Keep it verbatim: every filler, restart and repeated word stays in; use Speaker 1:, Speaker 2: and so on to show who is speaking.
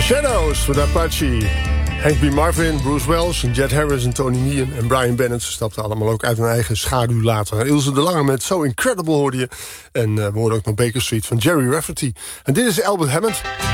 Speaker 1: Shadows van Apache. Hank B. Marvin, Bruce Welch, Jet Harris en Tony Meehan en Brian Bennett. Ze stapten allemaal ook uit hun eigen schaduw later. Ilse de Lange met So Incredible hoorde je. En uh, we hoorden ook nog Baker Street van Jerry Rafferty. En dit is Albert Hammond.